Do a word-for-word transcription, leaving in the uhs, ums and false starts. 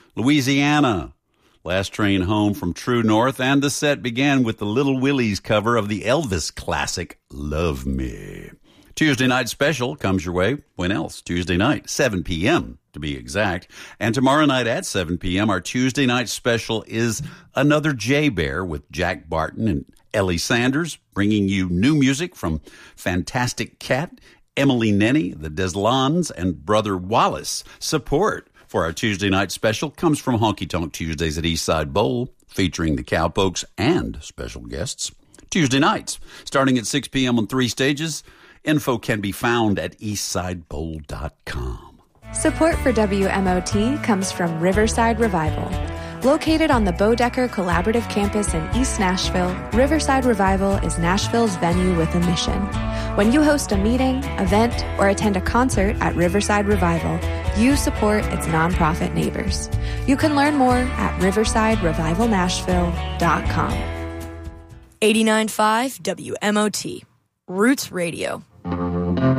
Louisiana. Last Train Home from True North, and the set began with the Little Willies cover of the Elvis classic, Love Me. Tuesday night special comes your way. When else? Tuesday night, seven p.m. to be exact. And tomorrow night at seven p.m., our Tuesday night special is Another J-Bear with Jack Barton and Ellie Sanders, bringing you new music from Fantastic Cat, Emily Nenny, the Deslans, and Brother Wallace. Support for our Tuesday night special comes from Honky Tonk Tuesdays at Eastside Bowl, featuring the Cowpokes and special guests. Tuesday nights, starting at six p.m. on three stages. Info can be found at eastside bowl dot com. Support for W M O T comes from Riverside Revival. Located on the Bodecker Collaborative Campus in East Nashville, Riverside Revival is Nashville's venue with a mission. When you host a meeting, event, or attend a concert at Riverside Revival, you support its nonprofit neighbors. You can learn more at riverside revival nashville dot com. eighty-nine point five W M O T, Roots Radio.